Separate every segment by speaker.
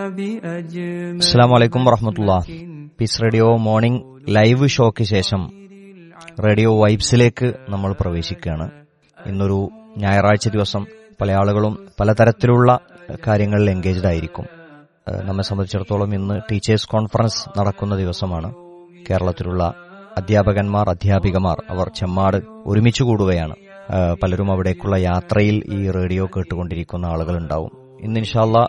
Speaker 1: അസ്സലാമു അലൈക്കും വറഹ്മത്തുള്ളാഹി. പീസ് റേഡിയോ മോർണിംഗ് ലൈവ് ഷോയ്ക്ക് ശേഷം റേഡിയോ വൈബ്സിലേക്ക് നമ്മൾ പ്രവേശിക്കുകയാണ്. ഇന്നൊരു ഞായറാഴ്ച ദിവസം പല ആളുകളും പലതരത്തിലുള്ള കാര്യങ്ങളിൽ എൻഗേജ്ഡ് ആയിരിക്കും. നമ്മെ സംബന്ധിച്ചിടത്തോളം ഇന്ന് ടീച്ചേഴ്സ് കോൺഫറൻസ് നടക്കുന്ന ദിവസമാണ്. കേരളത്തിലുള്ള അധ്യാപകന്മാർ, അധ്യാപികമാർ അവർ ചെമ്മാട് ഒരുമിച്ച് കൂടുകയാണ്. പലരും അവിടേക്കുള്ള യാത്രയിൽ ഈ റേഡിയോ കേട്ടുകൊണ്ടിരിക്കുന്ന ആളുകളുണ്ടാവും. ഇന്ന് ഇൻഷാ അല്ലാഹ്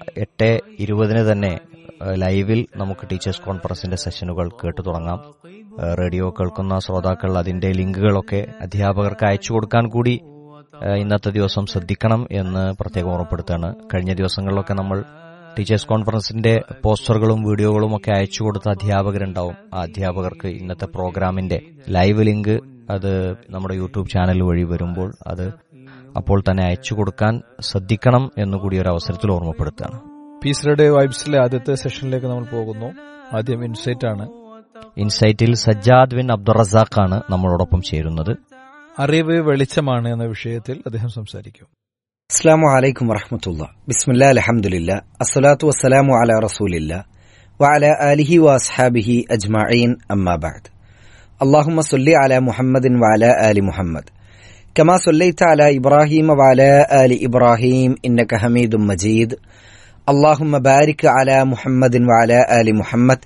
Speaker 1: 8:20 തന്നെ ലൈവിൽ നമുക്ക് ടീച്ചേഴ്സ് കോൺഫറൻസിന്റെ സെഷനുകൾ കേട്ടു തുടങ്ങാം. റേഡിയോ കേൾക്കുന്ന ശ്രോതാക്കൾ അതിന്റെ ലിങ്കുകളൊക്കെ അധ്യാപകർക്ക് അയച്ചു കൊടുക്കാൻ കൂടി ഇന്നത്തെ ദിവസം ശ്രദ്ധിക്കണം എന്ന് പ്രത്യേകം ഓർമ്മപ്പെടുത്തുകയാണ്. കഴിഞ്ഞ ദിവസങ്ങളിലൊക്കെ നമ്മൾ ടീച്ചേഴ്സ് കോൺഫറൻസിന്റെ പോസ്റ്ററുകളും വീഡിയോകളും ഒക്കെ അയച്ചു കൊടുത്ത അധ്യാപകരുണ്ടാവും. ആ അധ്യാപകർക്ക് ഇന്നത്തെ പ്രോഗ്രാമിന്റെ ലൈവ് ലിങ്ക് അത് നമ്മുടെ യൂട്യൂബ് ചാനൽ വഴി വരുമ്പോൾ അത് അപ്പോൾ തന്നെ അയച്ചു കൊടുക്കാൻ ശ്രദ്ധിക്കണം എന്നുകൂടി ഒരു അവസരത്തിൽ ഓർമ്മപ്പെടുത്തുകയാണ്.
Speaker 2: പീസ് റേഡിയോ വൈബ്സിലെ ആദ്യത്തെ സെഷനിലേക്ക് നമ്മൾ പോകുന്നു. ആദ്യം ഇൻസൈറ്റ് ആണ്.
Speaker 1: ഇൻസൈറ്റിൽ സജ്ജാദ് ബിൻ അബ്ദുറസാഖ് ആണ് നമ്മളോടൊപ്പം ചേരുന്നത്.
Speaker 2: അറിവ് വെളിച്ചമാണ് എന്ന വിഷയത്തിൽ അദ്ദേഹം സംസാരിക്കും.
Speaker 3: അസ്സലാമു അലൈക്കും വറഹ്മത്തുള്ളാഹി. ബിസ്മില്ലാഹിൽ അൽഹംദുലില്ലാഹ് അസ്സലാത്തു വസ്സലാമു അലാ റസൂലില്ലാഹ് വഅലാ ആലിഹി വഅസ്ഹാബിഹി അജ്മഈൻ അമ്മാ ബഅദ്. അല്ലാഹുമ്മ സ്വല്ലി അലാ മുഹമ്മദിൻ വഅലാ ആലി മുഹമ്മദ് കമാ സ്വല്ലൈത അലാ ഇബ്രാഹീമ വഅലാ ആലി ഇബ്രാഹീം ഇന്നക ഹമീദും മജീദ്. അല്ലാഹുമ്മ ബാരിക് അലാ മുഹമ്മദിൻ വഅലാ ആലി മുഹമ്മദ്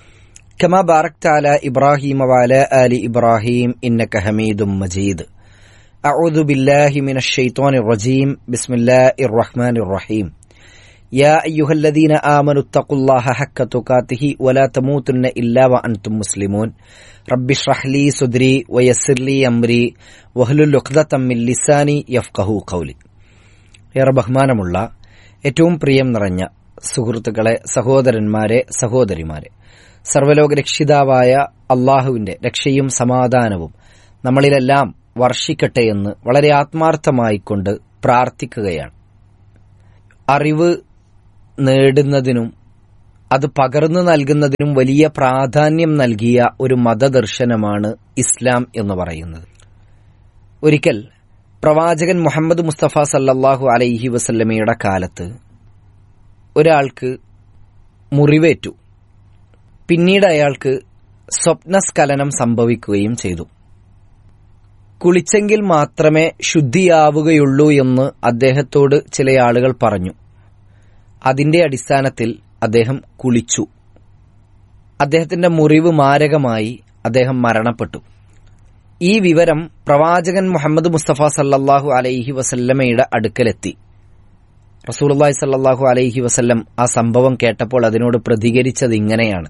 Speaker 3: കമാ ബാറക്ത അലാ ഇബ്രാഹീമ വഅലാ ആലി ഇബ്രാഹീം ഇന്നക ഹമീദും മജീദ്. أعوذ بالله من الشيطان الرجيم بسم الله الرحمن الرحيم يا أيها الذين آمنوا اتقوا الله حق تقاته ولا تموتن إلا وأنتم مسلمون رب اشرح لي صدري ويسر لي أمري واحلل عقدة من لساني يفقهوا قولي. ഏറെ ബഹുമാനമുള്ള ഏറ്റവും പ്രിയം നിറഞ്ഞ സുഹൃത്തുക്കളെ, സഹോദരന്മാരെ, സഹോദരിമാരെ, സർവ്വലോക രക്ഷിതാവായ അള്ളാഹുവിന്റെ രക്ഷയും സമാധാനവും നമ്മളിലെല്ലാം വർഷിക്കട്ടെ എന്ന് വളരെ ആത്മാർത്ഥമായിക്കൊണ്ട് പ്രാർത്ഥിക്കുകയാണ്. അറിവ് നേടുന്നതിനും അത് പകർന്നു നൽകുന്നതിനും വലിയ പ്രാധാന്യം നൽകിയ ഒരു മതദർശനമാണ് ഇസ്ലാം എന്ന് പറയുന്നത്. ഒരിക്കൽ പ്രവാചകൻ മുഹമ്മദ് മുസ്തഫ സല്ലല്ലാഹു അലൈഹി വസല്ലമയുടെ കാലത്ത് ഒരാൾക്ക് മുറിവേറ്റു. പിന്നീട് അയാൾക്ക് സ്വപ്നസ്ഖലനം സംഭവിക്കുകയും ചെയ്തു. കുളിച്ചെങ്കിൽ മാത്രമേ ശുദ്ധിയാവുകയുള്ളൂ എന്ന് അദ്ദേഹത്തോട് ചില ആളുകൾ പറഞ്ഞു. അതിന്റെ അടിസ്ഥാനത്തിൽ അദ്ദേഹം കുളിച്ചു. അദ്ദേഹത്തിന്റെ മുറിവ് മാരകമായി. അദ്ദേഹം മരണപ്പെട്ടു. ഈ വിവരം പ്രവാചകൻ മുഹമ്മദ് മുസ്തഫ സല്ലല്ലാഹു അലൈഹി വസല്ലമയുടെ അടുക്കലെത്തി. റസൂലുള്ളാഹി സല്ലല്ലാഹു അലൈഹി വസല്ലം ആ സംഭവം കേട്ടപ്പോൾ അതിനോട് പ്രതികരിച്ചത് ഇങ്ങനെയാണ്: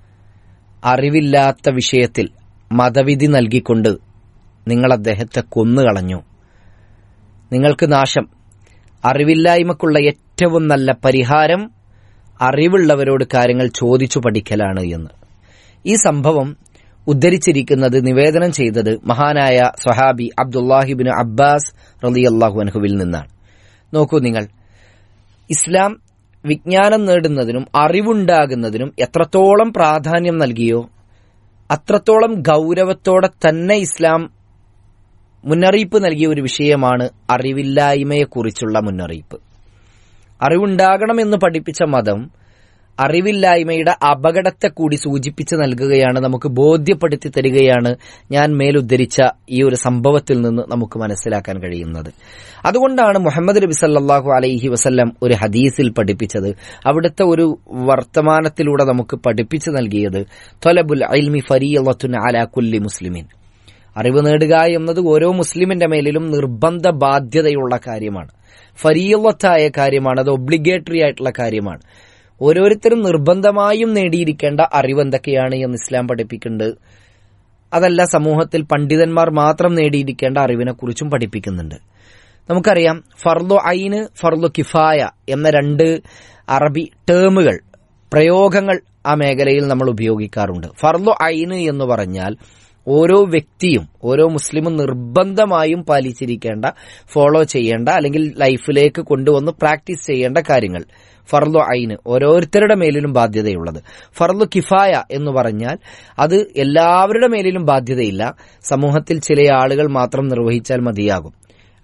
Speaker 3: അറിവില്ലാത്ത വിഷയത്തിൽ മതവിധി നൽകിക്കൊണ്ട് നിങ്ങൾ അദ്ദേഹത്തെ കൊന്നുകളഞ്ഞു. നിങ്ങൾക്ക് നാശം. അറിവില്ലായ്മക്കുള്ള ഏറ്റവും നല്ല പരിഹാരം അറിവുള്ളവരോട് കാര്യങ്ങൾ ചോദിച്ചു പഠിക്കലാണ് എന്ന്. ഈ സംഭവം ഉദ്ധരിച്ചിരിക്കുന്നത്, നിവേദനം ചെയ്തത് മഹാനായ സ്വഹാബി അബ്ദുല്ലാഹിബ്നു അബ്ബാസ് റളിയല്ലാഹു അൻഹുവിൽ നിന്നാണ്. നോക്കൂ നിങ്ങൾ, ഇസ്ലാം വിജ്ഞാനം നേടുന്നതിനും അറിവുണ്ടാകുന്നതിനും എത്രത്തോളം പ്രാധാന്യം നൽകിയോ അത്രത്തോളം ഗൗരവത്തോടെ തന്നെ ഇസ്ലാം മുന്നറിയിപ്പ് നൽകിയ ഒരു വിഷയമാണ് അറിവില്ലായ്മയെക്കുറിച്ചുള്ള മുന്നറിയിപ്പ്. അറിവുണ്ടാകണമെന്ന് പഠിപ്പിച്ച മതം അറിവില്ലായ്മയുടെ അപകടത്തെ കൂടി സൂചിപ്പിച്ച് നൽകുകയാണ്, നമുക്ക് ബോധ്യപ്പെടുത്തി തരികയാണ്. ഞാൻ മേലുദ്ധരിച്ച ഈ ഒരു സംഭവത്തിൽ നിന്ന് നമുക്ക് മനസ്സിലാക്കാൻ കഴിയുന്നത്. അതുകൊണ്ടാണ് മുഹമ്മദ് നബി സല്ലല്ലാഹു അലൈഹി വസല്ലം ഒരു ഹദീസിൽ പഠിപ്പിച്ചത്, അവിടുത്തെ ഒരു വർത്തമാനത്തിലൂടെ നമുക്ക് പഠിപ്പിച്ചു നൽകിയത്, ത്വലബുൽ ഇൽമി ഫരീളത്തുൻ അലാ കുല്ലി മുസ്ലിമിൻ. അറിവ് നേടുക എന്നത് ഓരോ മുസ്ലിമിന്റെ മേലിലും നിർബന്ധ ബാധ്യതയുള്ള കാര്യമാണ്. ഫരീളത്തായ കാര്യമാണ്. അത് ഒബ്ലിഗേറ്ററി ആയിട്ടുള്ള കാര്യമാണ്. ഓരോരുത്തരും നിർബന്ധമായും നേടിയിരിക്കേണ്ട അറിവ് എന്തൊക്കെയാണ് എന്ന് ഇസ്ലാം പഠിപ്പിക്കുന്നുണ്ട്. അതല്ല, സമൂഹത്തിൽ പണ്ഡിതന്മാർ മാത്രം നേടിയിരിക്കേണ്ട അറിവിനെ കുറിച്ചും പഠിപ്പിക്കുന്നുണ്ട്. നമുക്കറിയാം, ഫർളു ഐന്, ഫർളു കിഫായ എന്ന രണ്ട് അറബി ടേമുകൾ, പ്രയോഗങ്ങൾ ആ മേഖലയിൽ നമ്മൾ ഉപയോഗിക്കാറുണ്ട്. ഫർളു ഐന് എന്ന് പറഞ്ഞാൽ ഓരോ വ്യക്തിയും, ഓരോ മുസ്ലിമും നിർബന്ധമായും പാലിച്ചിരിക്കേണ്ട, ഫോളോ ചെയ്യേണ്ട, അല്ലെങ്കിൽ ലൈഫിലേക്ക് കൊണ്ടുവന്ന് പ്രാക്ടീസ് ചെയ്യേണ്ട കാര്യങ്ങൾ. ഫർളു ഐന് ഓരോരുത്തരുടെ മേലിലും ബാധ്യതയുള്ളത്. ഫർളു കിഫായ എന്ന് പറഞ്ഞാൽ അത് എല്ലാവരുടെ മേലിലും ബാധ്യതയില്ല, സമൂഹത്തിൽ ചില ആളുകൾ മാത്രം നിർവഹിച്ചാൽ മതിയാകും.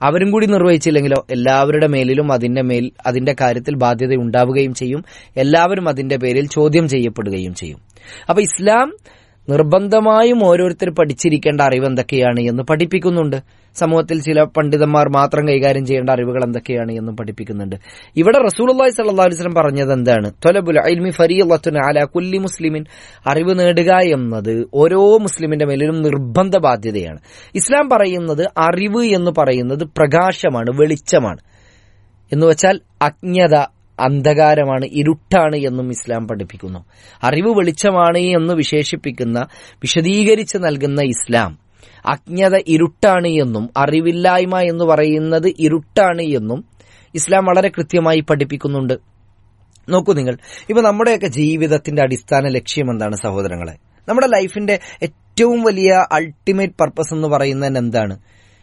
Speaker 3: അവരും കൂടി നിർവഹിച്ചില്ലെങ്കിലോ എല്ലാവരുടെ മേലിലും അതിന്റെ കാര്യത്തിൽ ബാധ്യത ഉണ്ടാവുകയും ചെയ്യും. എല്ലാവരും അതിന്റെ പേരിൽ ചോദ്യം ചെയ്യപ്പെടുകയും ചെയ്യും. അപ്പൊ ഇസ്ലാം നിർബന്ധമായും ഓരോരുത്തർ പഠിച്ചിരിക്കേണ്ട അറിവ് എന്തൊക്കെയാണ് എന്ന് പഠിപ്പിക്കുന്നുണ്ട്. സമൂഹത്തിൽ ചില പണ്ഡിതന്മാർ മാത്രം കൈകാര്യം ചെയ്യേണ്ട അറിവുകൾ എന്തൊക്കെയാണ് എന്നും പഠിപ്പിക്കുന്നുണ്ട്. ഇവിടെ റസൂലുള്ളാഹി സ്വല്ലല്ലാഹു അലൈഹി വസല്ലം പറഞ്ഞത് എന്താണ്? ത്വലബുൽ ഇൽമി ഫരീളത്തുൻ അലാ കുല്ലി മുസ്ലിമിൻ. അറിവ് നേടുക എന്നത് ഓരോ മുസ്ലിമിന്റെ മേലും നിർബന്ധ ബാധ്യതയാണ്. ഇസ്ലാം പറയുന്നത് അറിവ് എന്ന് പറയുന്നത് പ്രകാശമാണ്, വെളിച്ചമാണ്. എന്നുവെച്ചാൽ അജ്ഞത അന്ധകാരമാണ്, ഇരുട്ടാണ് എന്നും ഇസ്ലാം പഠിപ്പിക്കുന്നു. അറിവ് വെളിച്ചമാണ് എന്ന് വിശദീകരിച്ച് നൽകുന്ന ഇസ്ലാം അജ്ഞത ഇരുട്ടാണ് എന്നും അറിവില്ലായ്മ എന്ന് പറയുന്നത് ഇരുട്ടാണ് എന്നും ഇസ്ലാം വളരെ കൃത്യമായി പഠിപ്പിക്കുന്നുണ്ട്. നോക്കൂ നിങ്ങൾ, ഇപ്പൊ നമ്മുടെയൊക്കെ ജീവിതത്തിന്റെ അടിസ്ഥാന ലക്ഷ്യം എന്താണ് സഹോദരങ്ങളെ? നമ്മുടെ ലൈഫിന്റെ ഏറ്റവും വലിയ അൾട്ടിമേറ്റ് പർപ്പസ് എന്ന് പറയുന്നത് എന്താണ്?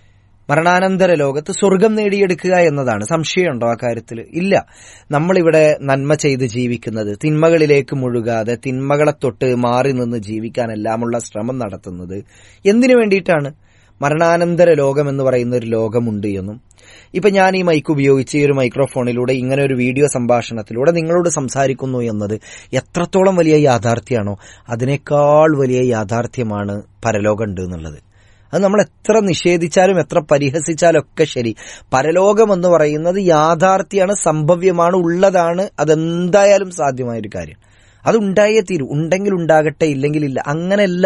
Speaker 3: മരണാനന്തര ലോകത്ത് സ്വർഗം നേടിയെടുക്കുക എന്നതാണ്. സംശയമുണ്ടോ ആ കാര്യത്തിൽ? ഇല്ല. നമ്മളിവിടെ നന്മ ചെയ്ത് ജീവിക്കുന്നത്, തിന്മകളിലേക്ക് മുഴുകാതെ തിന്മകളെ തൊട്ട് മാറി നിന്ന് ജീവിക്കാനെല്ലാമുള്ള ശ്രമം നടത്തുന്നത് എന്തിനു വേണ്ടിയിട്ടാണ്? മരണാനന്തര ലോകം എന്ന് പറയുന്ന ഒരു ലോകമുണ്ട് എന്നും, ഇപ്പൊ ഞാൻ ഈ മൈക്ക് ഉപയോഗിച്ച് ഈ ഒരു മൈക്രോഫോണിലൂടെ ഇങ്ങനെ ഒരു വീഡിയോ സംഭാഷണത്തിലൂടെ നിങ്ങളോട് സംസാരിക്കുന്നു എന്നത് എത്രത്തോളം വലിയ യാഥാർത്ഥ്യമാണോ അതിനേക്കാൾ വലിയ യാഥാർത്ഥ്യമാണ് പരലോകമുണ്ട് എന്നുള്ളത്. അത് നമ്മൾ എത്ര നിഷേധിച്ചാലും എത്ര പരിഹസിച്ചാലും ഒക്കെ ശരി, പരലോകം എന്ന് പറയുന്നത് യാഥാർത്ഥ്യമാണ്, സംഭവ്യമാണ്, ഉള്ളതാണ്. അതെന്തായാലും സാധ്യമായൊരു കാര്യം. അത് ഉണ്ടായേ തീരൂ. ഉണ്ടെങ്കിൽ ഉണ്ടാകട്ടെ, ഇല്ലെങ്കിൽ ഇല്ല. അങ്ങനെയല്ല.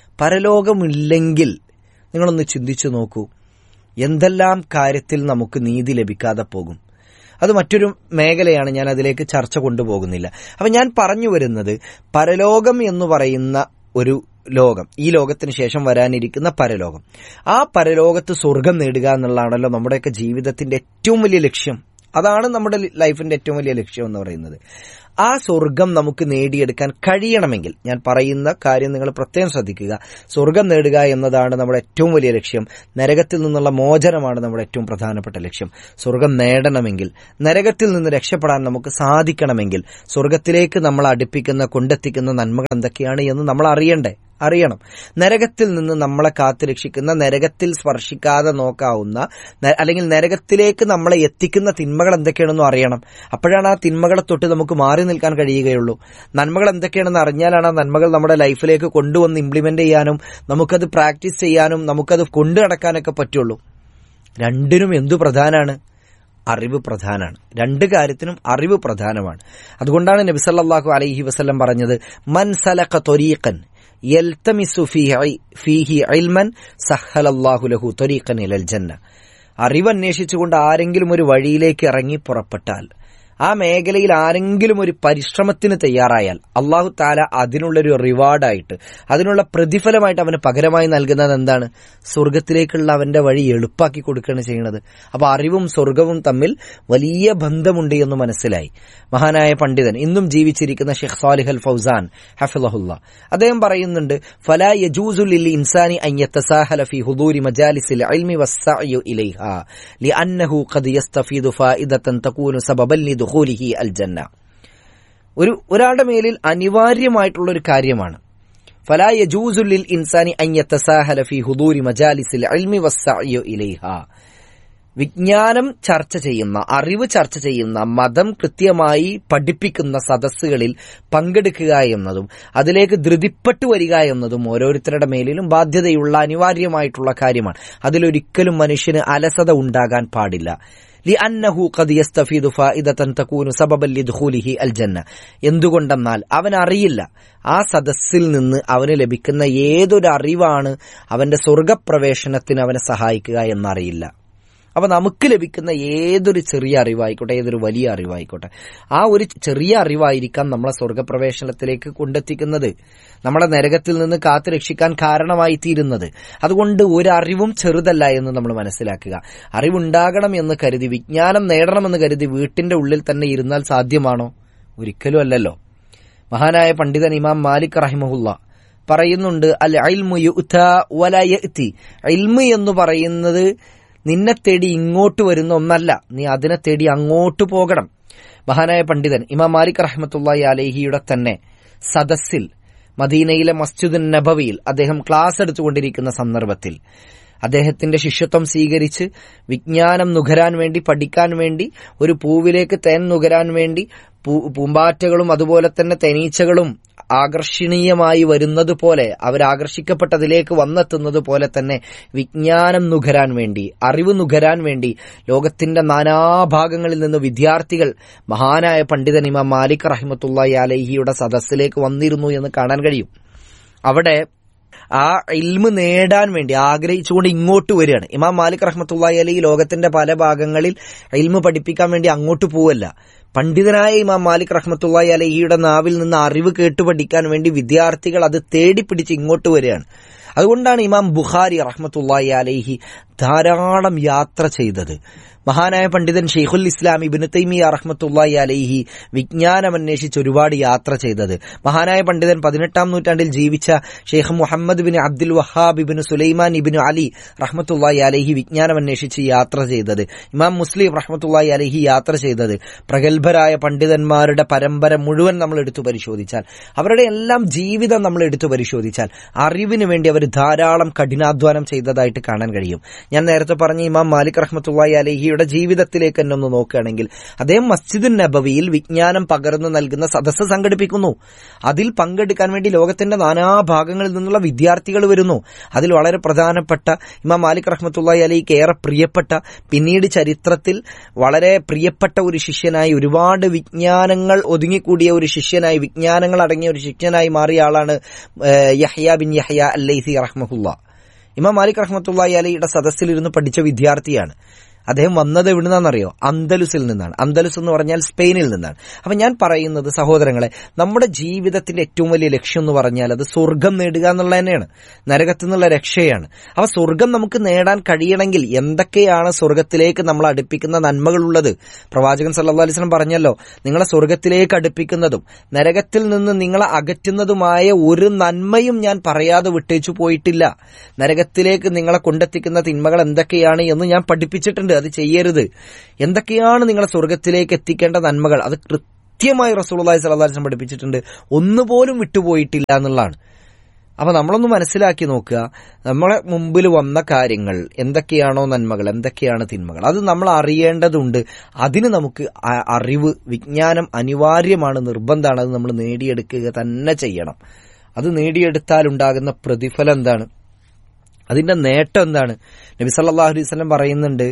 Speaker 3: പരലോകമില്ലെങ്കിൽ നിങ്ങളൊന്ന് ചിന്തിച്ചു നോക്കൂ, എന്തെല്ലാം കാര്യത്തിൽ നമുക്ക് നീതി ലഭിക്കാതെ പോകും. അത് മറ്റൊരു മേഖലയാണ്, ഞാൻ അതിലേക്ക് ചർച്ച കൊണ്ടുപോകുന്നില്ല. അപ്പൊ ഞാൻ പറഞ്ഞു വരുന്നത്, പരലോകം എന്ന് പറയുന്ന ഒരു ലോകം, ഈ ലോകത്തിന് ശേഷം വരാനിരിക്കുന്ന പരലോകം, ആ പരലോകത്ത് സ്വർഗം നേടുക എന്നുള്ളതാണല്ലോ നമ്മുടെയൊക്കെ ജീവിതത്തിന്റെ ഏറ്റവും വലിയ ലക്ഷ്യം. അതാണ് നമ്മുടെ ലൈഫിന്റെ ഏറ്റവും വലിയ ലക്ഷ്യം എന്ന് പറയുന്നത്. ആ സ്വർഗം നമുക്ക് നേടിയെടുക്കാൻ കഴിയണമെങ്കിൽ, ഞാൻ പറയുന്ന കാര്യം നിങ്ങൾ പ്രത്യേകം ശ്രദ്ധിക്കുക, സ്വർഗം നേടുക എന്നതാണ് നമ്മുടെ ഏറ്റവും വലിയ ലക്ഷ്യം. നരകത്തിൽ നിന്നുള്ള മോചനമാണ് നമ്മുടെ ഏറ്റവും പ്രധാനപ്പെട്ട ലക്ഷ്യം. സ്വർഗം നേടണമെങ്കിൽ, നരകത്തിൽ നിന്ന് രക്ഷപ്പെടാൻ നമുക്ക് സാധിക്കണമെങ്കിൽ, സ്വർഗത്തിലേക്ക് നമ്മൾ കൊണ്ടെത്തിക്കുന്ന നന്മകൾ എന്തൊക്കെയാണ് എന്ന് നമ്മൾ അറിയണം. നരകത്തിൽ നിന്ന് നമ്മളെ കാത്തുരക്ഷിക്കുന്ന, നരകത്തിൽ സ്പർശിക്കാതെ നോക്കാവുന്ന, അല്ലെങ്കിൽ നരകത്തിലേക്ക് നമ്മളെ എത്തിക്കുന്ന തിന്മകൾ എന്തൊക്കെയാണെന്നും അറിയണം. അപ്പോഴാണ് ആ തിന്മകളെ തൊട്ട് നമുക്ക് മാറി നിൽക്കാൻ കഴിയുകയുള്ളൂ. നന്മകൾ എന്തൊക്കെയാണെന്ന് അറിഞ്ഞാലാണ് ആ നന്മകൾ നമ്മുടെ ലൈഫിലേക്ക് കൊണ്ടുവന്ന് ഇംപ്ലിമെന്റ് ചെയ്യാനും നമുക്കത് പ്രാക്ടീസ് ചെയ്യാനും നമുക്കത് കൊണ്ടു നടക്കാനൊക്കെ പറ്റുള്ളൂ. രണ്ടിനും എന്തു പ്രധാനമാണ്? അറിവ് പ്രധാനമാണ്. രണ്ട് കാര്യത്തിനും അറിവ് പ്രധാനമാണ്. അതുകൊണ്ടാണ് നബി സല്ലല്ലാഹു അലൈഹി വസല്ലം പറഞ്ഞത്, മൻ സലക ത്വരീഖൻ യൽതമിസു ഫീഹി ഇൽമൻ സഹ്ഹലല്ലാഹു ലഹു ത്വരീഖൻ ഇലൽ ജന്ന. അറിവ് അന്വേഷിച്ചുകൊണ്ട് ആരെങ്കിലും ഒരു വഴിയിലേക്ക് ഇറങ്ങി പുറപ്പെട്ടാൽ, ആ മേഖലയിൽ ആരെങ്കിലും ഒരു പരിശ്രമത്തിന് തയ്യാറായാൽ, അള്ളാഹു താല അതിനുള്ളൊരു റിവാർഡായിട്ട്, അതിനുള്ള പ്രതിഫലമായിട്ട് അവന് പകരമായി നൽകുന്നത് എന്താണ്? സ്വർഗത്തിലേക്കുള്ള അവന്റെ വഴി എളുപ്പാക്കി കൊടുക്കുകയാണ് ചെയ്യുന്നത്. അപ്പൊ അറിവും സ്വർഗവും തമ്മിൽ വലിയ ബന്ധമുണ്ട് എന്ന് മനസ്സിലായി. മഹാനായ പണ്ഡിതൻ, ഇന്നും ജീവിച്ചിരിക്കുന്ന ഷെയ്ഖ് സാലിഹ് അൽ ഫൗസാൻ ഹഫിളഹുല്ല, അദ്ദേഹം പറയുന്നുണ്ട്, ഫലാ യജൂസു ലിൽ ഇൻസാനി അൻ യതസാഹല ഫീ ഹുദൂരി മജാലിസിൽ ഇൽമി വസ്സഅയു ഇലൈഹാ ലിഅന്നഹു ഖദ് യസ്തഫീദു ഫായിദതൻ തകൂനു സബബൻ ലിദുഖൂലിഹി അൽ ജന്ന. ഒരാളുടെ മേലിൽ അനിവാര്യമായിട്ടുള്ള ഒരു കാര്യമാണ്, ഫലാ യജൂസു ലിൽ ഇൻസാനി അൻ യതസാഹല ഫീ ഹുദൂരി മജാലിസിൽ ഇൽമി വസ്സഅയു ഇലൈഹാ. വിജ്ഞാനം ചർച്ച ചെയ്യുന്ന, അറിവ് ചർച്ച ചെയ്യുന്ന, മതം കൃത്യമായി പഠിപ്പിക്കുന്ന സദസ്സുകളിൽ പങ്കെടുക്കുക എന്നതും അതിലേക്ക് ധൃതിപ്പെട്ടു വരിക എന്നതും ഓരോരുത്തരുടെ മേലിലും ബാധ്യതയുള്ള അനിവാര്യമായിട്ടുള്ള കാര്യമാണ്. അതിലൊരിക്കലും മനുഷ്യന് അലസത ഉണ്ടാകാൻ പാടില്ല. ലിഅന്നഹു ഖദ് യസ്തഫീദു ഫായിദതൻ തകൂനു സബബൻ ലിദുഖൂലിഹി അൽ ജന്ന. എന്തുകൊണ്ടെന്നാൽ അവൻ അറിയില്ല ആ സദസ്സിൽ നിന്ന് അവന് ലഭിക്കുന്ന ഏതൊരു അറിവാണ് അവന്റെ സ്വർഗപ്രവേശനത്തിന് അവനെ സഹായിക്കുക എന്നറിയില്ല. അപ്പൊ നമുക്ക് ലഭിക്കുന്ന ഏതൊരു ചെറിയ അറിവായിക്കോട്ടെ, ഏതൊരു വലിയ അറിവായിക്കോട്ടെ, ആ ഒരു ചെറിയ അറിവായിരിക്കാം നമ്മളെ സ്വർഗപ്രവേശനത്തിലേക്ക് കൊണ്ടെത്തിക്കുന്നത്, നമ്മളെ നരകത്തിൽ നിന്ന് കാത്തു രക്ഷിക്കാൻ കാരണമായി തീരുന്നത്. അതുകൊണ്ട് ഒരു അറിവും ചെറുതല്ല എന്ന് നമ്മൾ മനസ്സിലാക്കുക. അറിവുണ്ടാകണം എന്ന് കരുതി, വിജ്ഞാനം നേടണമെന്ന് കരുതി വീട്ടിന്റെ ഉള്ളിൽ തന്നെ ഇരുന്നാൽ സാധ്യമാണോ? ഒരിക്കലും അല്ലല്ലോ. മഹാനായ പണ്ഡിതൻ ഇമാം മാലിക് റഹിമഹുല്ല പറയുന്നുണ്ട്, അൽ ഇൽമു യുഅ്താ വലാ യഅ്തി. ഇൽമു എന്ന് പറയുന്നത് നിന്നെ തേടി ഇങ്ങോട്ട് വരുന്ന ഒന്നല്ല, നീ അതിനെ തേടി അങ്ങോട്ട് പോകണം. മഹാനായ പണ്ഡിതൻ ഇമാം മാലിക് റഹ്മത്തുള്ളാഹി അലൈഹിയുടെ തന്നെ സദസ്സിൽ, മദീനയിലെ മസ്ജിദുൻ നബവിയിൽ അദ്ദേഹം ക്ലാസ് എടുത്തുകൊണ്ടിരിക്കുന്ന സന്ദർഭത്തിൽ അദ്ദേഹത്തിന്റെ ശിഷ്യത്വം സ്വീകരിച്ച് വിജ്ഞാനം നുകരാൻ വേണ്ടി, പഠിക്കാൻ വേണ്ടി, ഒരു പൂവിലേക്ക് തേൻ നുകരാൻ വേണ്ടി പൂമ്പാറ്റകളും അതുപോലെ തന്നെ തേനീച്ചകളും ആകർഷണീയമായി വരുന്നത് പോലെ, അവരാകർഷിക്കപ്പെട്ടതിലേക്ക് വന്നെത്തുന്നത് പോലെ തന്നെ വിജ്ഞാനം നുകരാൻ വേണ്ടി, അറിവ് നുകരാൻ വേണ്ടി ലോകത്തിന്റെ നാനാഭാഗങ്ങളിൽ നിന്ന് വിദ്യാർത്ഥികൾ മഹാനായ പണ്ഡിതൻ ഇമാം മാലിക് റഹ്മത്തുള്ളാഹി അലൈഹിയുടെ സദസ്സിലേക്ക് വന്നിരുന്നു എന്ന് കാണാൻ കഴിയും. അവിടെ ആ ഇൽമ് നേടാൻ വേണ്ടി ആഗ്രഹിച്ചുകൊണ്ട് ഇങ്ങോട്ട് വരികയാണ്. ഇമാം മാലിക് റഹ്മത്തുള്ളാഹി അലൈഹി ലോകത്തിന്റെ പല ഭാഗങ്ങളിൽ ഇൽമ് പഠിപ്പിക്കാൻ വേണ്ടി അങ്ങോട്ട് പോവല്ല. പണ്ഡിതനായ ഇമാം മാലിക് റഹ്മത്തുള്ളാഹി അലൈഹിയുടെ നാവിൽ നിന്ന് അറിവ് കേട്ടു പഠിക്കാൻ വേണ്ടി വിദ്യാർത്ഥികൾ അത് തേടിപ്പിടിച്ച് ഇങ്ങോട്ട് വരികയാണ്. അതുകൊണ്ടാണ് ഇമാം ബുഖാരി റഹ്മത്തുള്ളാഹി അലൈഹി ധാരാളം യാത്ര ചെയ്തത്. മഹാനായ പണ്ഡിതൻ ഷെയ്ഖുൽ ഇസ്ലാം ഇബ്നു തൈമിയ്യ റഹ്മത്തുള്ളാഹി അലൈഹി വിജ്ഞാനം അന്വേഷിച്ച് ഒരുപാട് യാത്ര ചെയ്തത്. മഹാനായ പണ്ഡിതൻ 18-ാം നൂറ്റാണ്ടിൽ ജീവിച്ച ഷെയ്ഖ് മുഹമ്മദ് ബിൻ അബ്ദുൽ വഹാബ് ഇബ്നു സുലൈമാൻ ഇബ്നു അലി റഹ്മത്തുള്ളാഹി അലൈഹി വിജ്ഞാനം അന്വേഷിച്ച് യാത്ര ചെയ്തത്. ഇമാം മുസ്ലിം റഹ്മത്തുള്ളാഹി അലൈഹി യാത്ര ചെയ്തത്. പ്രഗത്ഭരായ പണ്ഡിതന്മാരുടെ പരമ്പര മുഴുവൻ നമ്മൾ എടുത്തു പരിശോധിച്ചാൽ, അവരുടെ എല്ലാം ജീവിതം നമ്മൾ എടുത്തു പരിശോധിച്ചാൽ അറിവിന് വേണ്ടി അവർ ധാരാളം കഠിനാധ്വാനം ചെയ്തതായിട്ട് കാണാൻ കഴിയും. ഞാൻ നേരത്തെ പറഞ്ഞ ഇമാം മാലിക് റഹ്മത്തുള്ളാഹി അലൈഹിയുടെ ജീവിതത്തിലേക്ക് തന്നെ ഒന്ന് നോക്കുകയാണെങ്കിൽ, അദ്ദേഹം മസ്ജിദുൻ നബവിയിൽ വിജ്ഞാനം പകർന്നു നൽകുന്ന സദസ്സ് സംഘടിപ്പിക്കുന്നു. അതിൽ പങ്കെടുക്കാൻ വേണ്ടി ലോകത്തിന്റെ നാനാഭാഗങ്ങളിൽ നിന്നുള്ള വിദ്യാർത്ഥികൾ വരുന്നു. അതിൽ വളരെ പ്രധാനപ്പെട്ട ഇമാം മാലിക് റഹ്മത്തുള്ളാഹി അലൈഹിക്ക് ഏറെ പ്രിയപ്പെട്ട, പിന്നീട് ചരിത്രത്തിൽ വളരെ പ്രിയപ്പെട്ട ഒരു ശിഷ്യനായി, ഒരുപാട് വിജ്ഞാനങ്ങൾ ഒതുങ്ങിക്കൂടിയ ഒരു ശിഷ്യനായി, വിജ്ഞാനങ്ങൾ അടങ്ങിയ ഒരു ശിഷ്യനായി മാറിയ ആളാണ് യഹ്യ ബിൻ യഹ്യ അൽ-ലൈസി റഹ്മഹുല്ലാഹ്. ഇമാം മാലിക് റഹ്മത്തുള്ളാഹി അലൈഹിയുടെ സദസ്സിലിരുന്ന് പഠിച്ച വിദ്യാർത്ഥിയാണ്. അദ്ദേഹം വന്നത് എവിടെ നിന്നാണെന്നറിയോ? അന്തലുസിൽ നിന്നാണ്. അന്തലുസ് എന്ന് പറഞ്ഞാൽ സ്പെയിനിൽ നിന്നാണ്. അപ്പൊ ഞാൻ പറയുന്നത് സഹോദരങ്ങളെ, നമ്മുടെ ജീവിതത്തിന്റെ ഏറ്റവും വലിയ ലക്ഷ്യം എന്ന് പറഞ്ഞാൽ അത് സ്വർഗം നേടുക എന്നുള്ളത് തന്നെയാണ്, നരകത്തിൽ നിന്നുള്ള രക്ഷയാണ്. അപ്പൊ സ്വർഗം നമുക്ക് നേടാൻ കഴിയണമെങ്കിൽ എന്തൊക്കെയാണ് സ്വർഗത്തിലേക്ക് നമ്മൾ അടുപ്പിക്കുന്ന നന്മകളുള്ളത്? പ്രവാചകൻ സല്ലല്ലാഹു അലൈഹി വസല്ലം പറഞ്ഞല്ലോ, നിങ്ങളെ സ്വർഗത്തിലേക്ക് അടുപ്പിക്കുന്നതും നരകത്തിൽ നിന്ന് നിങ്ങളെ അകറ്റുന്നതുമായ ഒരു നന്മയും ഞാൻ പറയാതെ വിട്ടേച്ചു പോയിട്ടില്ല. നരകത്തിലേക്ക് നിങ്ങളെ കൊണ്ടെത്തിക്കുന്ന തിന്മകൾ എന്തൊക്കെയാണ് എന്ന് ഞാൻ പഠിപ്പിച്ചിട്ടുണ്ട്. അത് ചെയ്യരുത്. എന്തൊക്കെയാണ് നിങ്ങളെ സ്വർഗത്തിലേക്ക് എത്തിക്കേണ്ട നന്മകൾ, അത് കൃത്യമായി റസൂലുള്ളാഹി സ്വല്ലല്ലാഹു അലൈഹി വസല്ലം പഠിപ്പിച്ചിട്ടുണ്ട്. ഒന്നുപോലും വിട്ടുപോയിട്ടില്ല എന്നുള്ളതാണ്. അപ്പൊ നമ്മളൊന്ന് മനസ്സിലാക്കി നോക്കുക, നമ്മളെ മുമ്പിൽ വന്ന കാര്യങ്ങൾ എന്തൊക്കെയാണോ നന്മകൾ, എന്തൊക്കെയാണ് തിന്മകൾ, അത് നമ്മൾ അറിയേണ്ടതുണ്ട്. അതിന് നമുക്ക് അറിവ്, വിജ്ഞാനം അനിവാര്യമാണ്, നിർബന്ധമാണ്. അത് നമ്മൾ നേടിയെടുക്കുക തന്നെ ചെയ്യണം. അത് നേടിയെടുത്താലുണ്ടാകുന്ന പ്രതിഫലം എന്താണ്, അതിന്റെ നേട്ടം എന്താണ്? നബി സല്ലല്ലാഹു അലൈഹി വസല്ലം പറയുന്നുണ്ട്,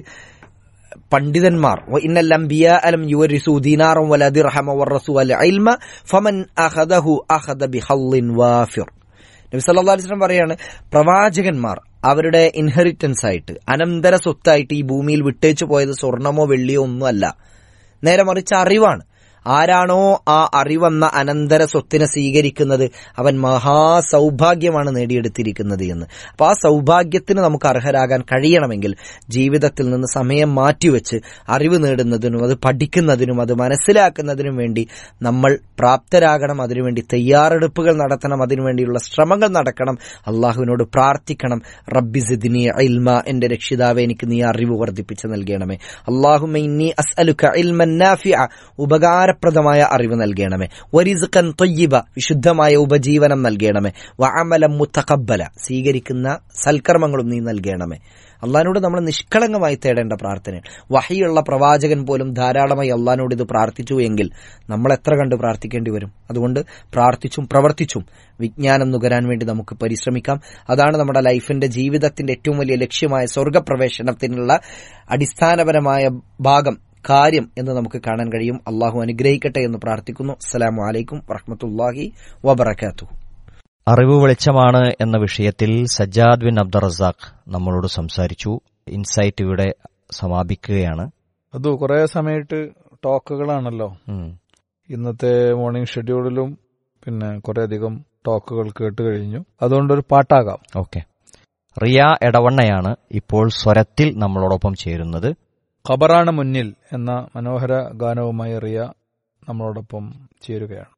Speaker 3: പണ്ഡിതന്മാർ ഇന്നൽ അംബിയാ ലം യുവരിസു ദീനാറൻ വലാ ദിർഹമ വറസൂൽ ഇൽമ ഫമൻ അഖദഹു അഖദ ബിഹള്ളിൻ വാഫിർ. നബി സല്ലല്ലാഹു അലൈഹി വസല്ലം പറയാണ്, പ്രവാചകന്മാർ അവരുടെ ഇൻഹെറിറ്റൻസ് ആയിട്ട്, അനന്തര സ്വത്തായിട്ട് ഈ ഭൂമിയിൽ വിട്ടേച്ചു പോയത് സ്വർണമോ വെള്ളിയോ ഒന്നുമല്ല, നേരെ മറിച്ച് അറിവാണ്. ആരാണോ ആ അറിവെന്ന അനന്തര സ്വത്തിനെ സ്വീകരിക്കുന്നത് അവൻ മഹാസൗഭാഗ്യമാണ് നേടിയെടുത്തിരിക്കുന്നത് എന്ന്. അപ്പോൾ ആ സൗഭാഗ്യത്തിന് നമുക്ക് അർഹരാകാൻ കഴിയണമെങ്കിൽ ജീവിതത്തിൽ നിന്ന് സമയം മാറ്റിവെച്ച് അറിവ് നേടുന്നതിനും അത് പഠിക്കുന്നതിനും അത് മനസ്സിലാക്കുന്നതിനും വേണ്ടി നമ്മൾ പ്രാപ്തരാകണം. അതിനുവേണ്ടി തയ്യാറെടുപ്പുകൾ നടത്തണം, അതിനുവേണ്ടിയുള്ള ശ്രമങ്ങൾ നടക്കണം. അള്ളാഹുവിനോട് പ്രാർത്ഥിക്കണം, റബ്ബി സിദ്നി ഇൽമ, എന്റെ രക്ഷിതാവേ എനിക്ക് നീ അറിവ് വർദ്ധിപ്പിച്ച് നൽകണമേ. അല്ലാഹുമ്മ ഇന്നി അസ്അലുക ഇൽമൻ നാഫിഅ, ഉപകാരപ്രദമായ അറിവ് നൽകണമേ. വരിസ്ഖൻ ത്വയ്യിബ, വിശുദ്ധമായ ഉപജീവനം നൽകണമേ. വഅമലൻ മുതഖബ്ബല, സ്വീകരിക്കുന്ന സൽക്കർമ്മങ്ങളും നീ നൽകണമേ. അള്ളാഹിനോട് നമ്മൾ നിഷ്കളങ്കമായി തേടേണ്ട പ്രാർത്ഥനയാണ്. വഹിയുള്ള പ്രവാചകൻ പോലും ധാരാളമായി അള്ളാഹിനോട് ഇത് പ്രാർത്ഥിച്ചു എങ്കിൽ നമ്മൾ എത്ര കണ്ട് പ്രാർത്ഥിക്കേണ്ടി വരും? അതുകൊണ്ട് പ്രാർത്ഥിച്ചും പ്രവർത്തിച്ചും വിജ്ഞാനം നുകരാൻ വേണ്ടി നമുക്ക് പരിശ്രമിക്കാം. അതാണ് നമ്മുടെ ലൈഫിന്റെ, ജീവിതത്തിന്റെ ഏറ്റവും വലിയ ലക്ഷ്യമായ സ്വർഗപ്രവേശനത്തിനുള്ള അടിസ്ഥാനപരമായ ഭാഗം, കാര്യം എന്ന് നമുക്ക് കാണാൻ കഴിയും. അള്ളാഹു അനുഗ്രഹിക്കട്ടെ എന്ന് പ്രാർത്ഥിക്കുന്നു. അസ്സലാമു അലൈക്കും വറഹ്മത്തുള്ളാഹി വബറകാതുഹു.
Speaker 1: അറിവ് വെളിച്ചമാണ് എന്ന വിഷയത്തിൽ സജ്ജാദ് ബിൻ അബ്ദുർ റസാഖ് നമ്മളോട് സംസാരിച്ചു. ഇൻസൈറ്റ് ഇവിടെ സമാപിക്കുകയാണ്.
Speaker 2: അത് കുറെ സമയത്ത് ടോക്കുകളാണല്ലോ ഇന്നത്തെ മോർണിംഗ് ഷെഡ്യൂളിലും, പിന്നെ കുറെ അധികം ടോക്കുകൾ കേട്ട് കഴിഞ്ഞു. അതുകൊണ്ടൊരു പാട്ടാകാം.
Speaker 1: ഓക്കെ. റിയ എടവണ്ണയാണ് ഇപ്പോൾ സ്വരത്തിൽ നമ്മളോടൊപ്പം ചേരുന്നത്.
Speaker 2: ഖബറാണ് മുന്നിൽ എന്ന മനോഹര ഗാനവുമായി റിയ നമ്മളോടൊപ്പം ചേരുകയാണ്.